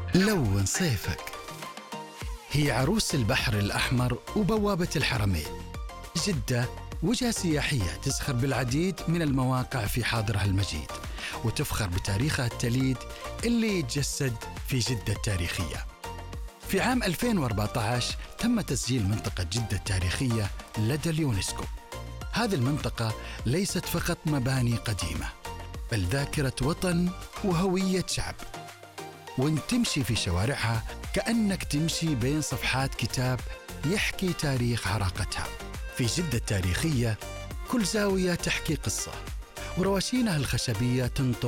لون صيفك. هي عروس البحر الأحمر وبوابة الحرمين. جدة وجهة سياحية تزخر بالعديد من المواقع في حاضرها المجيد، وتفخر بتاريخها التليد اللي يتجسد في جدة التاريخية. في عام 2014 تم تسجيل منطقة جدة التاريخية لدى اليونسكو. هذه المنطقة ليست فقط مباني قديمة، بل ذاكرة وطن وهوية شعب. وانت تمشي في شوارعها كأنك تمشي بين صفحات كتاب يحكي تاريخ عراقتها. في جدة التاريخية كل زاوية تحكي قصة، ورواشينها الخشبية تنطق